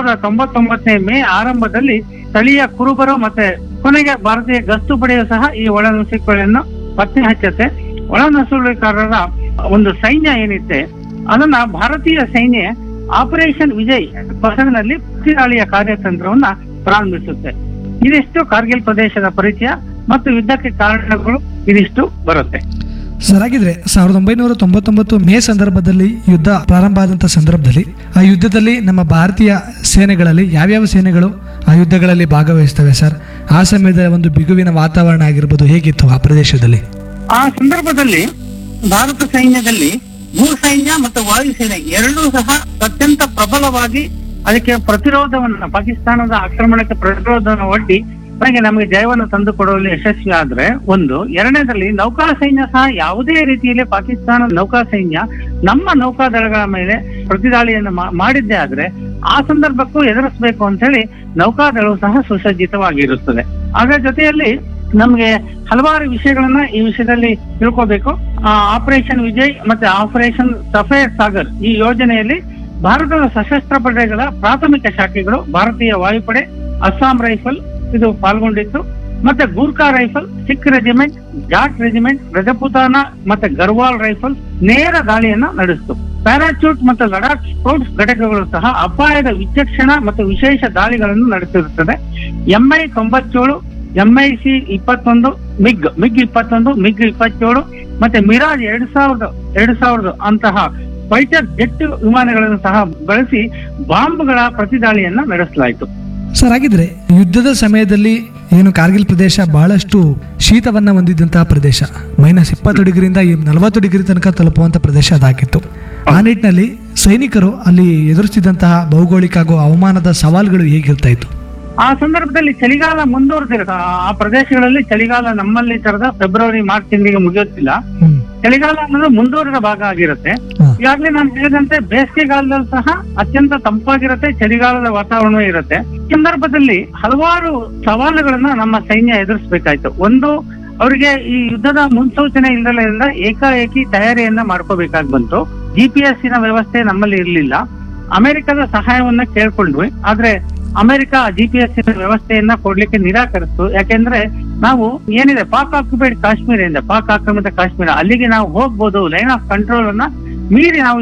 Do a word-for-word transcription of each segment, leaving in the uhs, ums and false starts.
ನೂರ ತೊಂಬತ್ತೊಂಬತ್ತನೇ ಮೇ ಆರಂಭದಲ್ಲಿ ಸ್ಥಳೀಯ ಕುರುಬರು ಮತ್ತೆ ಕೊನೆಗೆ ಭಾರತೀಯ ಗಸ್ತು ಪಡೆಯು ಸಹ ಈ ಒಳನುಸುಳಿಕೆಗಳನ್ನು ಪತ್ತೆ ಹಚ್ಚುತ್ತೆ. ಒಳನುಸುಳಿಕಾರರ ಒಂದು ಸೈನ್ಯ ಏನಿತ್ತೆ ಅದನ್ನ ಭಾರತೀಯ ಸೈನ್ಯ ಆಪರೇಷನ್ ವಿಜಯ್ ಹೆಸರಿನಲ್ಲಿ ಪ್ರತಿದಾಳಿಯ ಕಾರ್ಯತಂತ್ರವನ್ನ ಪ್ರಾರಂಭಿಸುತ್ತೆ. ಇದಿಷ್ಟು ಕಾರ್ಗಿಲ್ ಪ್ರದೇಶದ ಪರಿಚಯ ಮತ್ತು ಯುದ್ಧಕ್ಕೆ ಕಾರಣಗಳು ಇದಿಷ್ಟು ಬರುತ್ತೆ. ಸರ್, ಹಾಗಿದ್ರೆ ಸಾವಿರದ ಒಂಬೈನೂರ ತೊಂಬತ್ತೊಂಬತ್ತು ಮೇ ಸಂದರ್ಭದಲ್ಲಿ ಯುದ್ಧ ಪ್ರಾರಂಭ ಆದಂತ ಸಂದರ್ಭದಲ್ಲಿ ಆ ಯುದ್ಧದಲ್ಲಿ ನಮ್ಮ ಭಾರತೀಯ ಸೇನೆಗಳಲ್ಲಿ ಯಾವ್ಯಾವ ಸೇನೆಗಳು ಆ ಯುದ್ಧಗಳಲ್ಲಿ ಭಾಗವಹಿಸ್ತವೆ ಸರ್? ಆ ಸಮಯದ ಒಂದು ಬಿಗುವಿನ ವಾತಾವರಣ ಆಗಿರ್ಬೋದು, ಹೇಗಿತ್ತು ಆ ಪ್ರದೇಶದಲ್ಲಿ? ಆ ಸಂದರ್ಭದಲ್ಲಿ ಭಾರತ ಸೈನ್ಯದಲ್ಲಿ ಭೂ ಸೈನ್ಯ ಮತ್ತು ವಾಯುಸೇನೆ ಎರಡೂ ಸಹ ಅತ್ಯಂತ ಪ್ರಬಲವಾಗಿ ಅದಕ್ಕೆ ಪ್ರತಿರೋಧವನ್ನ, ಪಾಕಿಸ್ತಾನದ ಆಕ್ರಮಣಕ್ಕೆ ಪ್ರತಿರೋಧವನ್ನು ಒಡ್ಡಿ ಕೊನೆಗೆ ನಮಗೆ ಜಯವನ್ನು ತಂದು ಕೊಡುವಲ್ಲಿ ಯಶಸ್ವಿ ಆದ್ರೆ ಒಂದು. ಎರಡನೇದಲ್ಲಿ ನೌಕಾ ಸೈನ್ಯ ಸಹ ಯಾವುದೇ ರೀತಿಯಲ್ಲಿ ಪಾಕಿಸ್ತಾನ ನೌಕಾ ಸೈನ್ಯ ನಮ್ಮ ನೌಕಾದಳಗಳ ಮೇಲೆ ಪ್ರತಿದಾಳಿಯನ್ನು ಮಾಡಿದ್ದೇ ಆದ್ರೆ ಆ ಸಂದರ್ಭಕ್ಕೂ ಎದುರಿಸಬೇಕು ಅಂತ ಹೇಳಿ ನೌಕಾದಳವು ಸಹ ಸುಸಜ್ಜಿತವಾಗಿರುತ್ತದೆ. ಅದರ ಜೊತೆಯಲ್ಲಿ ನಮ್ಗೆ ಹಲವಾರು ವಿಷಯಗಳನ್ನ ಈ ವಿಷಯದಲ್ಲಿ ತಿಳ್ಕೋಬೇಕು. ಆಪರೇಷನ್ ವಿಜಯ್ ಮತ್ತೆ ಆಪರೇಷನ್ ಸಫೇರ್ ಸಾಗರ್ ಈ ಯೋಜನೆಯಲ್ಲಿ ಭಾರತದ ಸಶಸ್ತ್ರ ಪಡೆಗಳ ಪ್ರಾಥಮಿಕ ಶಾಖೆಗಳು ಭಾರತೀಯ ವಾಯುಪಡೆ, ಅಸ್ಸಾಂ ರೈಫಲ್ ಇದು ಪಾಲ್ಗೊಂಡಿತ್ತು. ಮತ್ತೆ Gorkha rifle, Sikh regiment, Jat regiment, ರಜಪುತಾನ ಮತ್ತೆ ಗರ್ವಾಲ್ ರೈಫಲ್ ನೇರ ದಾಳಿಯನ್ನ ನಡೆಸಿತು. ಪ್ಯಾರಾಚೂಟ್ ಮತ್ತು ಲಡಾಖ್ ಸ್ಕೌಟ್ಸ್ ಘಟಕಗಳು ಸಹ ಅಪಾಯದ ವಿಚಕ್ಷಣ ಮತ್ತು ವಿಶೇಷ ದಾಳಿಗಳನ್ನು ನಡೆಸಿರುತ್ತದೆ. ಎಂಐ ತೊಂಬತ್ತೇಳು, ಎಂಐ ಸಿ ಇಪ್ಪತ್ತೊಂದು, ಮಿಗ್ ಮಿಗ್ ಇಪ್ಪತ್ತೊಂದು, ಮಿಗ್ ಇಪ್ಪತ್ತೇಳು ಮತ್ತೆ ಮಿರಾಜ್ ಎರಡ್ ಸಾವಿರದ ಎರಡ್ ಸಾವಿರದ ಅಂತಹ ಫೈಟರ್ ಜೆಟ್ ವಿಮಾನಗಳನ್ನು ಸಹ ಬಳಸಿ ಬಾಂಬ್ಗಳ ಪ್ರತಿದಾಳಿಯನ್ನ ನಡೆಸಲಾಯಿತು. ಸರ್, ಹಾಗಿದ್ರೆ ಯುದ್ಧದ ಸಮಯದಲ್ಲಿ ಏನು ಕಾರ್ಗಿಲ್ ಪ್ರದೇಶ ಬಹಳಷ್ಟು ಶೀತವನ್ನ ಹೊಂದಿದ್ದಂತಹ ಪ್ರದೇಶ, ಮೈನಸ್ ಇಪ್ಪತ್ತು ಡಿಗ್ರಿಯಿಂದ ನಲವತ್ತು ಡಿಗ್ರಿ ತನಕ ತಲುಪುವಂತ ಪ್ರದೇಶ ಅದಾಗಿತ್ತು. ಆ ನಿಟ್ಟಿನಲ್ಲಿ ಸೈನಿಕರು ಅಲ್ಲಿ ಎದುರಿಸಿದಂತಹ ಭೌಗೋಳಿಕ ಹಾಗೂ ಹವಾಮಾನದ ಸವಾಲುಗಳು ಹೇಗಿರ್ತಾ ಇತ್ತು? ಆ ಸಂದರ್ಭದಲ್ಲಿ ಚಳಿಗಾಲ ಮುಂದುವರೆದಿರುತ್ತೆ. ಆ ಪ್ರದೇಶಗಳಲ್ಲಿ ಚಳಿಗಾಲ ನಮ್ಮಲ್ಲಿ ತರದ ಫೆಬ್ರವರಿ ಮಾರ್ಚ್ ತಿಂಗಳಿಗೆ ಮುಗಿಯುತ್ತಿಲ್ಲ. ಚಳಿಗಾಲ ಅನ್ನೋದು ಮುಂದುವರೆದ ಭಾಗ ಆಗಿರುತ್ತೆ. ಈಗಾಗಲೇ ನಾನು ಹೇಳಿದಂತೆ ಬೇಸಿಗೆಗಾಲದಲ್ಲಿ ಸಹ ಅತ್ಯಂತ ತಂಪಾಗಿರುತ್ತೆ, ಚಳಿಗಾಲದ ವಾತಾವರಣ ಇರುತ್ತೆ. ಈ ಸಂದರ್ಭದಲ್ಲಿ ಹಲವಾರು ಸವಾಲುಗಳನ್ನ ನಮ್ಮ ಸೈನ್ಯ ಎದುರಿಸಬೇಕಾಯ್ತು. ಒಂದು, ಅವರಿಗೆ ಈ ಯುದ್ಧದ ಮುನ್ಸೂಚನೆ ಇಲ್ಲದರಿಂದ ಏಕಾಏಕಿ ತಯಾರಿಯನ್ನ ಮಾಡ್ಕೋಬೇಕಾಗಿ ಬಂತು. ಜಿ ಪಿ ಎಸ್ ನ ವ್ಯವಸ್ಥೆ ನಮ್ಮಲ್ಲಿ ಇರಲಿಲ್ಲ. ಅಮೆರಿಕದ ಸಹಾಯವನ್ನ ಕೇಳ್ಕೊಂಡ್ವಿ, ಆದ್ರೆ ಅಮೆರಿಕ ಜಿ ಪಿ ಎಸ್ ವ್ಯವಸ್ಥೆಯನ್ನ ಕೊಡ್ಲಿಕ್ಕೆ ನಿರಾಕರಿಸ್ತು. ಯಾಕೆಂದ್ರೆ ನಾವು ಏನಿದೆ ಪಾಕ್ ಆಕ್ಯುಪೈಡ್ ಕಾಶ್ಮೀರದಿಂದ, ಪಾಕ್ ಆಕ್ರಮಿತ ಕಾಶ್ಮೀರ, ಅಲ್ಲಿಗೆ ನಾವು ಹೋಗ್ಬೋದು, ಲೈನ್ ಆಫ್ ಕಂಟ್ರೋಲ್ ಅನ್ನ ಮೀರಿ ನಾವು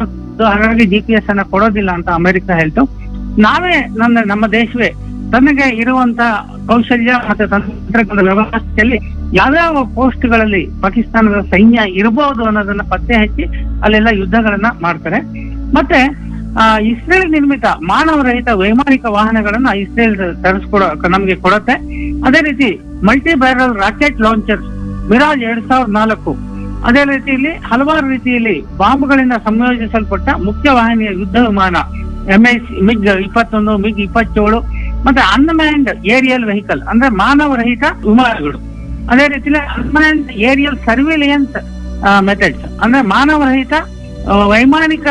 ಹಾಗಾಗಿ ಜಿ ಪಿ ಎಸ್ ಅನ್ನ ಕೊಡೋದಿಲ್ಲ ಅಂತ ಅಮೆರಿಕ ಹೇಳ್ತು. ನಾವೇ ನನ್ನ ನಮ್ಮ ದೇಶವೇ ತನಗೆ ಇರುವಂತ ಕೌಶಲ್ಯ ಮತ್ತೆ ತಂತ್ರಜ್ಞಾನದ ವ್ಯವಸ್ಥೆಯಲ್ಲಿ ಯಾವ್ಯಾವ ಪೋಸ್ಟ್ಗಳಲ್ಲಿ ಪಾಕಿಸ್ತಾನದ ಸೈನ್ಯ ಇರಬಹುದು ಅನ್ನೋದನ್ನ ಪತ್ತೆ ಹಚ್ಚಿ ಅಲ್ಲೆಲ್ಲ ಯುದ್ಧಗಳನ್ನ ಮಾಡ್ತಾರೆ. ಮತ್ತೆ ಆ ಇಸ್ರೇಲ್ ನಿರ್ಮಿತ ಮಾನವರಹಿತ ವೈಮಾನಿಕ ವಾಹನಗಳನ್ನ ಇಸ್ರೇಲ್ ತರಿಸ್ಕೊಡ ನಮ್ಗೆ ಕೊಡತ್ತೆ. ಅದೇ ರೀತಿ multi barrel rocket launchers Mirage ಎರಡ್ ಸಾವಿರದ ನಾಲ್ಕು, ಅದೇ ರೀತಿಯಲ್ಲಿ ಹಲವಾರು ರೀತಿಯಲ್ಲಿ ಬಾಂಬ್ಗಳಿಂದ ಸಂಯೋಜಿಸಲ್ಪಟ್ಟ ಮುಖ್ಯವಾಹಿನಿಯ ಯುದ್ಧ ವಿಮಾನ ಎಂಐ ಮಿಗ್ ಇಪ್ಪತ್ತೊಂದು, ಮಿಗ್ ಇಪ್ಪತ್ತೇಳು ಮತ್ತೆ ಅನ್ಮ್ಯಾನ್ಡ್ ಏರಿಯಲ್ ವೆಹಿಕಲ್ ಅಂದ್ರೆ ಮಾನವರಹಿತ ವಿಮಾನಗಳು. ಅದೇ ರೀತಿಯಲ್ಲಿ ಅನ್ಮ್ಯಾನ್ಡ್ ಏರಿಯಲ್ ಸರ್ವಿಲಿಯನ್ಸ್ ಮೆಥಡ್ಸ್ ಅಂದ್ರೆ ಮಾನವರಹಿತ ವೈಮಾನಿಕ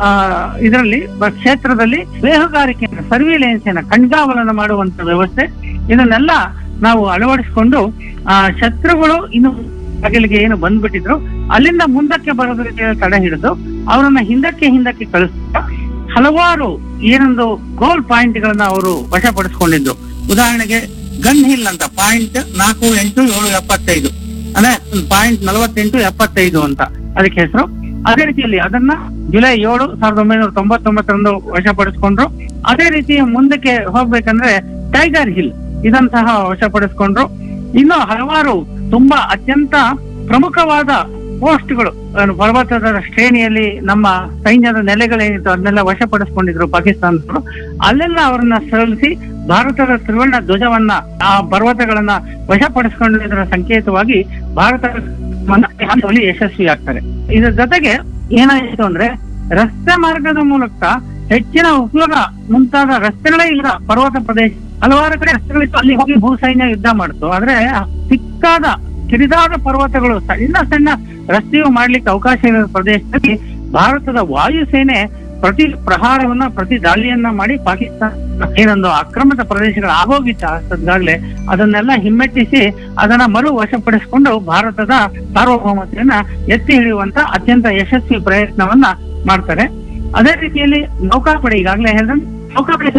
ಇದರಲ್ಲಿ ಕ್ಷೇತ್ರದಲ್ಲಿ ಬೇಹುಗಾರಿಕೆಯನ್ನು, ಸರ್ವಿಲೆನ್ಸ್ ಅನ್ನ ಕಣ್ಗಾವಲನ್ನು ಮಾಡುವಂತ ವ್ಯವಸ್ಥೆ, ಇದನ್ನೆಲ್ಲ ನಾವು ಅಳವಡಿಸಿಕೊಂಡು ಆ ಶತ್ರುಗಳು ಇನ್ನು ಬಗಲಿಗೆ ಏನು ಬಂದ್ಬಿಟ್ಟಿದ್ರು ಅಲ್ಲಿಂದ ಮುಂದಕ್ಕೆ ಬರೋದಕ್ಕೆ ತಡೆ ಹಿಡಿದು ಅವರನ್ನ ಹಿಂದಕ್ಕೆ ಹಿಂದಕ್ಕೆ ಕಳಿಸ್ತಾ ಹಲವಾರು ಏನೊಂದು ಗೋಲ್ ಪಾಯಿಂಟ್ ಗಳನ್ನ ಅವರು ವಶಪಡಿಸಿಕೊಂಡಿದ್ರು. ಉದಾಹರಣೆಗೆ ಗನ್ ಹಿಲ್ ಅಂತ ಪಾಯಿಂಟ್ ನಾಲ್ಕು ಎಂಟು ಏಳು ಎಪ್ಪತ್ತೈದು ಅಂದ್ರೆ ಪಾಯಿಂಟ್ ನಲವತ್ತೆಂಟು ಎಪ್ಪತ್ತೈದು ಅಂತ ಅದಕ್ಕೆ ಹೆಸರು. ಅದೇ ರೀತಿಯಲ್ಲಿ ಅದನ್ನ ಜುಲೈ ಏಳು ಸಾವಿರದ ಒಂಬೈನೂರ ತೊಂಬತ್ತೊಂಬತ್ತರಂದು ವಶಪಡಿಸಿಕೊಂಡ್ರು. ಅದೇ ರೀತಿ ಮುಂದಕ್ಕೆ ಹೋಗ್ಬೇಕಂದ್ರೆ ಟೈಗರ್ ಹಿಲ್ ಇದಂತಹ ವಶಪಡಿಸಿಕೊಂಡ್ರು. ಇನ್ನು ಹಲವಾರು ತುಂಬಾ ಅತ್ಯಂತ ಪ್ರಮುಖವಾದ ಪೋಸ್ಟ್ಗಳು ಪರ್ವತದ ಶ್ರೇಣಿಯಲ್ಲಿ ನಮ್ಮ ಸೈನ್ಯದ ನೆಲೆಗಳೇನಿತ್ತು ಅದನ್ನೆಲ್ಲ ವಶಪಡಿಸಿಕೊಂಡಿದ್ರು ಪಾಕಿಸ್ತಾನದವರು. ಅಲ್ಲೆಲ್ಲ ಅವರನ್ನ ಸೋಲಿಸಿ ಭಾರತದ ತ್ರಿವರ್ಣ ಧ್ವಜವನ್ನ ಆ ಪರ್ವತಗಳನ್ನ ವಶಪಡಿಸಿಕೊಂಡಿದ್ದರ ಸಂಕೇತವಾಗಿ ಭಾರತ ಯಶಸ್ವಿ ಆಗ್ತಾರೆ. ಇದರ ಜೊತೆಗೆ ಏನಾಯಿತು ಅಂದ್ರೆ ರಸ್ತೆ ಮಾರ್ಗದ ಮೂಲಕ ಹೆಚ್ಚಿನ ಉಪಯೋಗ ಮುಂತಾದ ರಸ್ತೆಗಳೇ ಇಲ್ಲ ಪರ್ವತ ಪ್ರದೇಶ. ಹಲವಾರು ಕಡೆ ರಸ್ತೆಗಳಿತ್ತು, ಅಲ್ಲಿ ಹೋಗಿ ಭೂ ಸೈನ್ಯ ಯುದ್ಧ ಮಾಡ್ತು. ಆದ್ರೆ ಸಿಕ್ಕಾದ ಕಿರಿದಾದ ಪರ್ವತಗಳು, ಸಣ್ಣ ಸಣ್ಣ ರಸ್ತೆಯು ಮಾಡ್ಲಿಕ್ಕೆ ಅವಕಾಶ ಇರೋ ಪ್ರದೇಶದಲ್ಲಿ ಭಾರತದ ವಾಯುಸೇನೆ ಪ್ರತಿ ಪ್ರಹಾರವನ್ನ ಪ್ರತಿ ದಾಳಿಯನ್ನ ಮಾಡಿ ಪಾಕಿಸ್ತಾನ ಏನೊಂದು ಆಕ್ರಮಿತ ಪ್ರದೇಶಗಳು ಆಗೋಗಿತ್ತು ಅಷ್ಟೊಂದಾಗ್ಲೇ ಅದನ್ನೆಲ್ಲ ಹಿಮ್ಮೆಟ್ಟಿಸಿ ಅದನ್ನ ಮರು ವಶಪಡಿಸಿಕೊಂಡು ಭಾರತದ ಸಾರ್ವಭೌಮತೆಯನ್ನ ಎತ್ತಿ ಹಿಡಿಯುವಂತ ಅತ್ಯಂತ ಯಶಸ್ವಿ ಪ್ರಯತ್ನವನ್ನ ಮಾಡ್ತಾರೆ. ಅದೇ ರೀತಿಯಲ್ಲಿ ನೌಕಾಪಡೆ ಈಗಾಗಲೇ ಹೇಳಿದ್ರೆ ನೌಕಾಪಡೆ